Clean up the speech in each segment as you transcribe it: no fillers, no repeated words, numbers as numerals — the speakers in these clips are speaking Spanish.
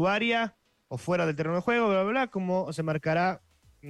área o fuera del terreno de juego, bla, bla, bla, como se marcará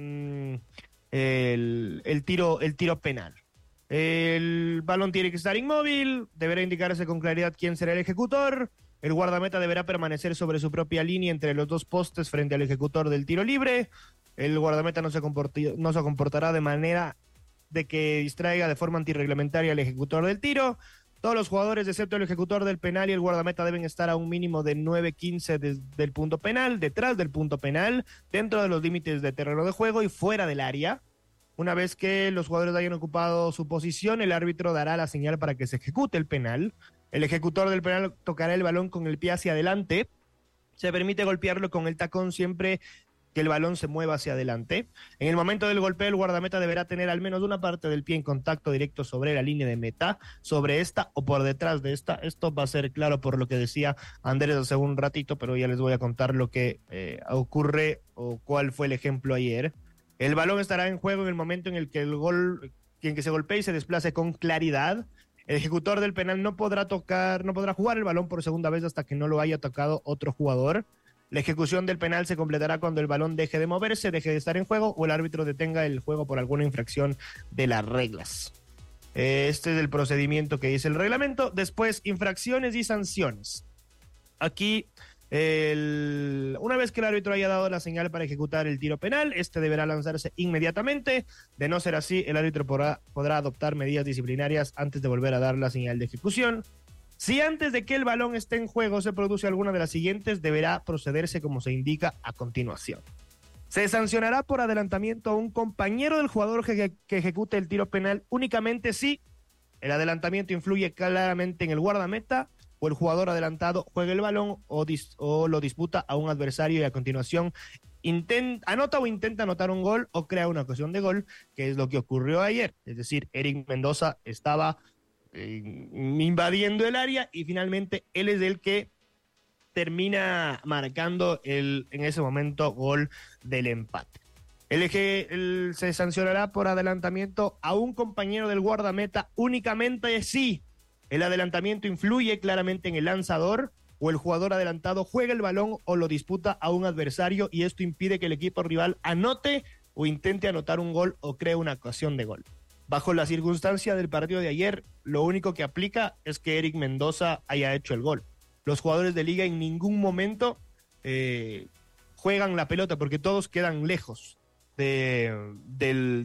el tiro penal. El balón tiene que estar inmóvil, deberá indicarse con claridad quién será el ejecutor. El guardameta deberá permanecer sobre su propia línea entre los dos postes frente al ejecutor del tiro libre. El guardameta no se comportará de manera de que distraiga de forma antirreglamentaria al ejecutor del tiro. Todos los jugadores, excepto el ejecutor del penal y el guardameta, deben estar a un mínimo de 9-15 del punto penal, detrás del punto penal, dentro de los límites de terreno de juego y fuera del área. Una vez que los jugadores hayan ocupado su posición, el árbitro dará la señal para que se ejecute el penal. El ejecutor del penal tocará el balón con el pie hacia adelante. Se permite golpearlo con el tacón siempre que el balón se mueva hacia adelante. En el momento del golpeo, el guardameta deberá tener al menos una parte del pie en contacto directo sobre la línea de meta, sobre esta o por detrás de esta. Esto va a ser claro por lo que decía Andrés hace un ratito, pero ya les voy a contar lo que ocurre o cuál fue el ejemplo ayer. El balón estará en juego en el momento en el que quien que se golpee y se desplace con claridad. El ejecutor del penal no podrá jugar el balón por segunda vez hasta que no lo haya tocado otro jugador. La ejecución del penal se completará cuando el balón deje de moverse, deje de estar en juego o el árbitro detenga el juego por alguna infracción de las reglas. Este es el procedimiento que dice el reglamento. Después, infracciones y sanciones. Aquí, una vez que el árbitro haya dado la señal para ejecutar el tiro penal, este deberá lanzarse inmediatamente. De no ser así, el árbitro podrá adoptar medidas disciplinarias antes de volver a dar la señal de ejecución. Si antes de que el balón esté en juego se produce alguna de las siguientes, deberá procederse como se indica a continuación. Se sancionará por adelantamiento a un compañero del jugador que ejecute el tiro penal únicamente si el adelantamiento influye claramente en el guardameta o el jugador adelantado juega el balón o lo disputa a un adversario y a continuación anota o intenta anotar un gol o crea una ocasión de gol, que es lo que ocurrió ayer. Es decir, Eric Mendoza estaba invadiendo el área y finalmente él es el que termina marcando en ese momento gol del empate. Se sancionará por adelantamiento a un compañero del guardameta únicamente si el adelantamiento influye claramente en el lanzador o el jugador adelantado juega el balón o lo disputa a un adversario y esto impide que el equipo rival anote o intente anotar un gol o cree una ocasión de gol. Bajo la circunstancia del partido de ayer, lo único que aplica es que Eric Mendoza haya hecho el gol. Los jugadores de liga en ningún momento juegan la pelota porque todos quedan lejos del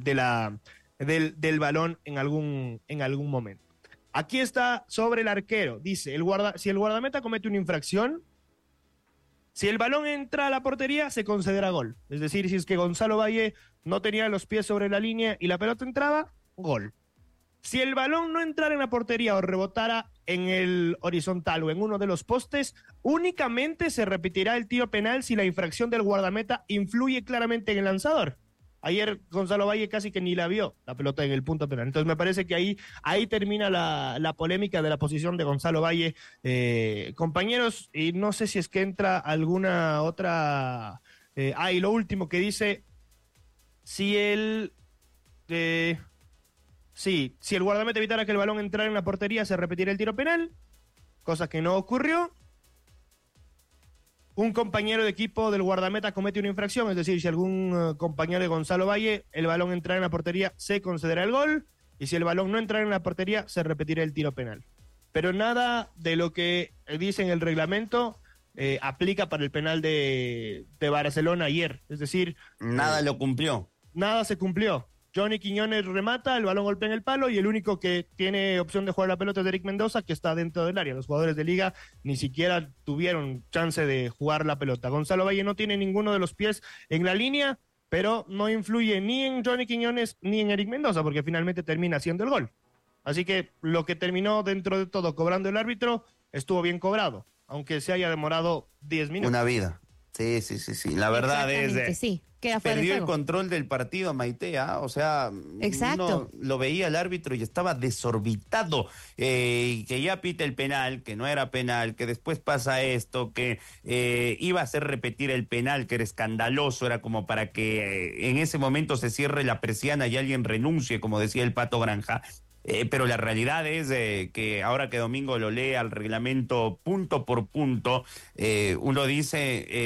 balón en algún momento. Aquí está sobre el arquero. Dice, si el guardameta comete una infracción, si el balón entra a la portería, se concederá gol. Es decir, si es que Gonzalo Valle no tenía los pies sobre la línea y la pelota entraba, gol. Si el balón no entrara en la portería o rebotara en el horizontal o en uno de los postes, únicamente se repetirá el tiro penal si la infracción del guardameta influye claramente en el lanzador. Ayer Gonzalo Valle casi que ni la vio, la pelota en el punto penal. Entonces me parece que ahí termina la polémica de la posición de Gonzalo Valle. Compañeros, y no sé si es que entra alguna otra... y lo último que dice, si el guardameta evitara que el balón entrara en la portería, se repetirá el tiro penal, cosa que no ocurrió. Un compañero de equipo del guardameta comete una infracción, es decir, si algún compañero de Gonzalo Valle, el balón entrara en la portería, se concederá el gol, y si el balón no entrara en la portería, se repetirá el tiro penal. Pero nada de lo que dice en el reglamento aplica para el penal de Barcelona ayer, es decir... Nada lo cumplió. Nada se cumplió. Johnny Quiñones remata, el balón golpea en el palo y el único que tiene opción de jugar la pelota es Eric Mendoza, que está dentro del área. Los jugadores de liga ni siquiera tuvieron chance de jugar la pelota. Gonzalo Valle no tiene ninguno de los pies en la línea, pero no influye ni en Johnny Quiñones ni en Eric Mendoza, porque finalmente termina haciendo el gol. Así que lo que terminó dentro de todo cobrando el árbitro estuvo bien cobrado, aunque se haya demorado 10 minutos. Una vida. Sí. La verdad es... Sí. Queda fuera perdió de el juego. control del partido, Maite, o sea, exacto. Uno lo veía el árbitro y estaba desorbitado, que ya pita el penal, que no era penal, que después pasa esto, que iba a hacer repetir el penal, que era escandaloso, era como para que en ese momento se cierre la persiana y alguien renuncie, como decía el Pato Granja. pero la realidad es que ahora que Domingo lo lee al reglamento punto por punto, uno dice...